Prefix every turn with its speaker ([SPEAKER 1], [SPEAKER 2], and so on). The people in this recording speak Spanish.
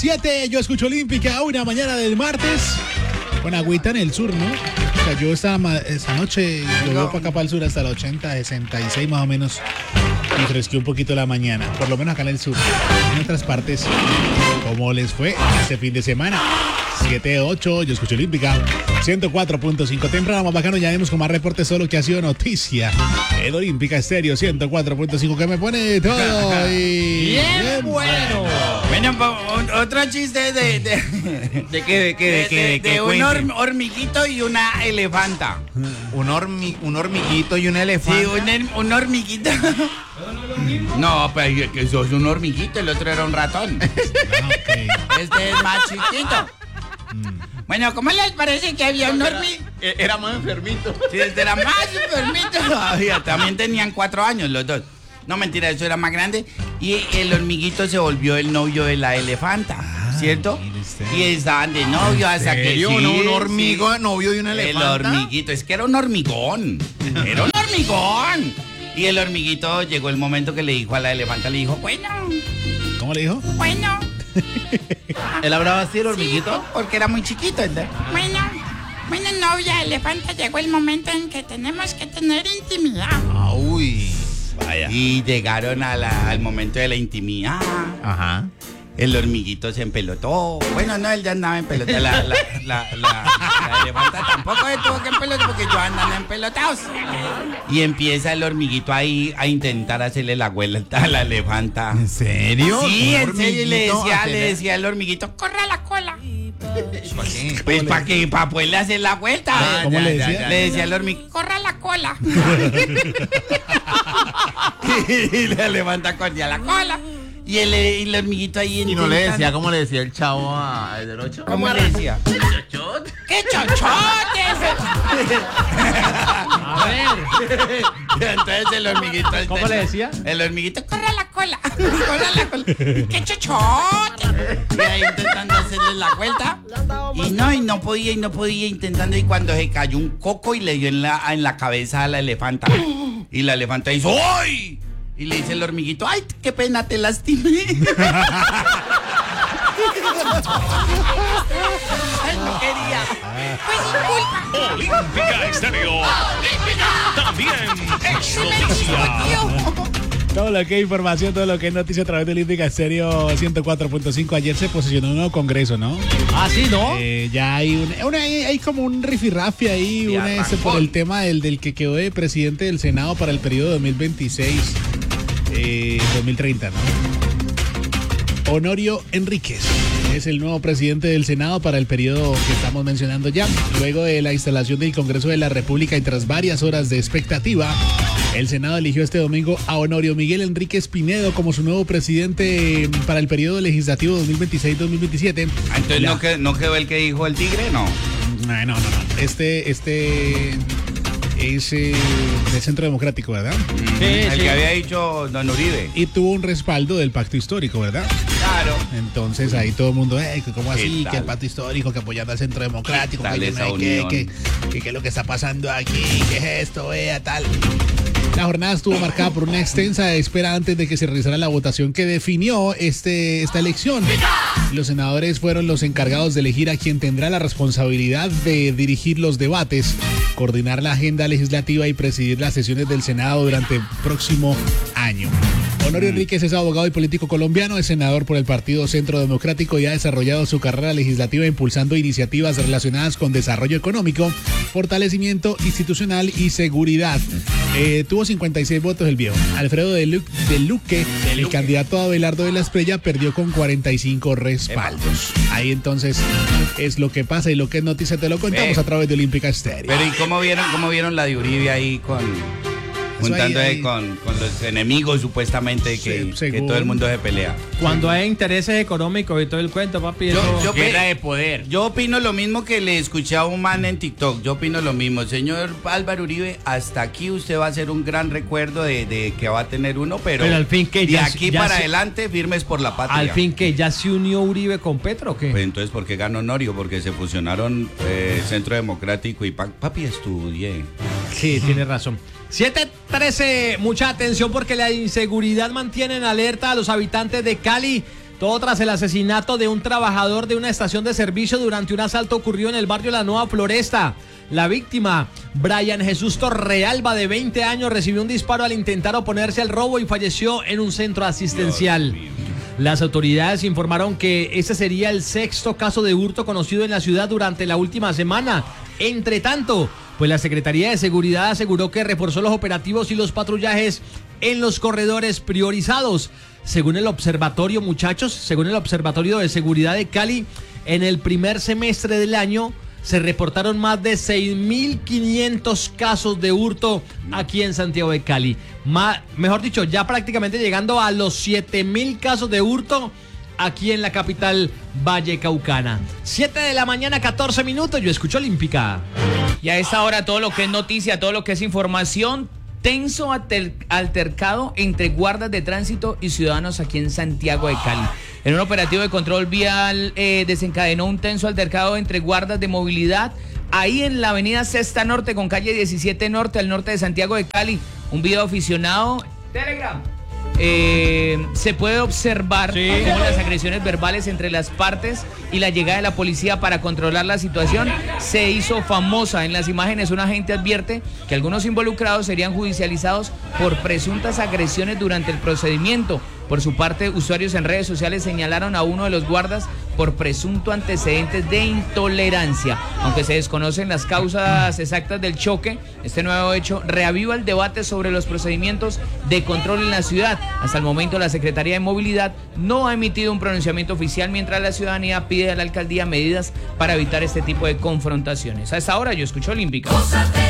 [SPEAKER 1] 7, yo escucho Olímpica, una mañana del martes, con agüita en el sur, ¿no? O sea, yo esta noche llovió para acá para el sur hasta la 80, 66 más o menos, y fresqueó un poquito la mañana, por lo menos acá en el sur. En otras partes, ¿cómo les fue este fin de semana? 7-8, yo escucho Olímpica, 104.5. Temprano más bacano, ya vemos con más reportes solo que ha sido noticia. El Olímpica Estéreo 104.5, que me pone todo y...
[SPEAKER 2] Bien bueno.
[SPEAKER 3] Bueno, otro chiste de un hormiguito y una elefanta.
[SPEAKER 2] Un hormiguito y un elefante.
[SPEAKER 3] Sí, un hormiguito. No, pero que sos un hormiguito, el otro era un ratón.
[SPEAKER 1] Okay.
[SPEAKER 3] Este es más chiquito. Bueno, ¿cómo les parece que había un hormiguito?
[SPEAKER 2] Era más enfermito.
[SPEAKER 3] Sí, este era más enfermito todavía. También tenían 4 años los dos. No, mentira, eso era más grande. Y el hormiguito se volvió el novio de la elefanta, ¿cierto? Y estaban de novio hasta que sí,
[SPEAKER 2] ¿no? Un hormigo novio de una elefanta.
[SPEAKER 3] El hormiguito, es que era un hormigón. Era un hormigón. Y el hormiguito llegó el momento que le dijo a la elefanta, le dijo, bueno.
[SPEAKER 1] ¿Cómo le dijo?
[SPEAKER 3] Bueno.
[SPEAKER 2] ¿Él hablaba así el hormiguito?
[SPEAKER 3] Sí, porque era muy chiquito. Bueno, novia elefanta, llegó el momento en que tenemos que tener intimidad.
[SPEAKER 2] Uy, vaya.
[SPEAKER 3] Y llegaron al momento de la intimidad.
[SPEAKER 2] Ajá.
[SPEAKER 3] El hormiguito se empelotó. Bueno, no, él ya andaba en pelota. La elefanta tampoco se tuvo que empelotar porque yo andan empelotados. Y empieza el hormiguito ahí a intentar hacerle la vuelta a la elefanta.
[SPEAKER 2] ¿En serio?
[SPEAKER 3] Sí, en serio. Y le decía el hormiguito, corra la cola.
[SPEAKER 2] ¿Para qué?
[SPEAKER 3] Pues para que para poderle hacer la vuelta.
[SPEAKER 1] ¿Cómo le decía?
[SPEAKER 3] Le decía al hormiguito, corra la cola. Y la elefanta corría la cola. Y el hormiguito ahí
[SPEAKER 2] ¿Y no le decía como le decía el chavo al del 8?
[SPEAKER 3] ¿Cómo le decía? ¡Qué chochotes!
[SPEAKER 2] A ver.
[SPEAKER 3] Entonces el hormiguito...
[SPEAKER 2] ¿Cómo le decía?
[SPEAKER 3] El hormiguito, corre la cola. Corre la cola. ¡Qué chochote! Y ahí intentando hacerle la vuelta. Y no podía intentando. Y cuando se cayó un coco y le dio en la cabeza a la elefanta. Y la elefanta hizo ¡ay! Y le dice el hormiguito, ¡ay, qué pena, te lastimé! Ay, no quería. Pues disculpa.
[SPEAKER 4] Olímpica Estéreo. También es noticia.
[SPEAKER 1] Todo lo que es información, todo lo que es noticia a través de Olímpica Estéreo 104.5. Ayer se posicionó un nuevo congreso, ¿no?
[SPEAKER 2] Ah, sí, ¿no?
[SPEAKER 1] Ya hay como un rifirrafe ahí, por el tema del que quedó de presidente del Senado para el periodo 2026-2030, ¿no? Honorio Enríquez es el nuevo presidente del Senado para el periodo que estamos mencionando ya. Luego de la instalación del Congreso de la República y tras varias horas de expectativa, el Senado eligió este domingo a Honorio Miguel Enríquez Pinedo como su nuevo presidente para el periodo legislativo 2026-2027.
[SPEAKER 3] Entonces no quedó el que dijo el tigre, ¿no?
[SPEAKER 1] No. Este es del Centro Democrático, ¿verdad?
[SPEAKER 3] Sí, el que había dicho don Uribe.
[SPEAKER 1] Y tuvo un respaldo del Pacto Histórico, ¿verdad?
[SPEAKER 3] Claro.
[SPEAKER 1] Entonces ahí todo el mundo, ¿cómo así?
[SPEAKER 3] tal?
[SPEAKER 1] Que el Pacto Histórico, que apoyando al Centro Democrático,
[SPEAKER 3] tal
[SPEAKER 1] que
[SPEAKER 3] esa
[SPEAKER 1] no hay
[SPEAKER 3] unión?
[SPEAKER 1] ¿qué es lo que está pasando aquí? ¿Qué es esto? Tal. La jornada estuvo marcada por una extensa espera antes de que se realizara la votación que definió esta elección. Los senadores fueron los encargados de elegir a quien tendrá la responsabilidad de dirigir los debates, coordinar la agenda legislativa y presidir las sesiones del Senado durante el próximo año. Honorio Enríquez es abogado y político colombiano, es senador por el Partido Centro Democrático y ha desarrollado su carrera legislativa impulsando iniciativas relacionadas con desarrollo económico, fortalecimiento institucional y seguridad. Tuvo 56 votos el viejo. Alfredo de Luque, el candidato a Abelardo de la Espriella, perdió con 45 respaldos. Ahí entonces es lo que pasa y lo que es noticia te lo contamos a través de Olímpica Estéreo.
[SPEAKER 3] Pero ¿y cómo vieron la de Uribe ahí juntándose con los enemigos supuestamente que todo el mundo se pelea?
[SPEAKER 5] Cuando hay intereses económicos y todo el cuento, papi.
[SPEAKER 3] Guerra de poder. Yo opino lo mismo que le escuché a un man en TikTok. Yo opino lo mismo. Señor Álvaro Uribe, hasta aquí usted va a hacer un gran recuerdo de que va a tener uno, pero
[SPEAKER 5] al fin que
[SPEAKER 3] de
[SPEAKER 5] ya,
[SPEAKER 3] aquí para adelante firmes por la patria.
[SPEAKER 5] Al fin que ya se unió Uribe con Petro, ¿o qué?
[SPEAKER 3] Pues entonces, ¿por qué ganó Honorio? Porque se fusionaron Centro Democrático y papi, estudié.
[SPEAKER 5] Sí, tiene razón. 7:13, mucha atención porque la inseguridad mantiene en alerta a los habitantes de Cali Todo tras el asesinato de un trabajador de una estación de servicio durante un asalto ocurrido en el barrio La Nueva Floresta. La víctima, Brian Jesús Torrealba, de 20 años, recibió un disparo al intentar oponerse al robo y falleció en un centro asistencial. Las autoridades informaron que ese sería el 6º caso de hurto conocido en la ciudad durante la última semana. Entre tanto, pues la Secretaría de Seguridad aseguró que reforzó los operativos y los patrullajes en los corredores priorizados. Según el observatorio, muchachos, según el Observatorio de Seguridad de Cali, en el primer semestre del año se reportaron más de 6.500 casos de hurto aquí en Santiago de Cali. Mejor dicho, ya prácticamente llegando a los 7.000 casos de hurto aquí en la capital vallecaucana. 7 de la mañana, 14 minutos, yo escucho Olímpica.
[SPEAKER 6] Y a esta hora todo lo que es noticia, todo lo que es información. Tenso altercado entre guardas de tránsito y ciudadanos aquí en Santiago de Cali. En un operativo de control vial desencadenó un tenso altercado entre guardas de movilidad ahí en la avenida Sexta Norte con calle 17 Norte, al norte de Santiago de Cali. Un video aficionado Telegram. Se puede observar cómo las agresiones verbales entre las partes y la llegada de la policía para controlar la situación se hizo famosa. En las imágenes, un agente advierte que algunos involucrados serían judicializados por presuntas agresiones durante el procedimiento. Por su parte, usuarios en redes sociales señalaron a uno de los guardas por presunto antecedentes de intolerancia. Aunque se desconocen las causas exactas del choque, este nuevo hecho reaviva el debate sobre los procedimientos de control en la ciudad. Hasta el momento, la Secretaría de Movilidad no ha emitido un pronunciamiento oficial, mientras la ciudadanía pide a la alcaldía medidas para evitar este tipo de confrontaciones. A esta hora yo escucho Olímpica.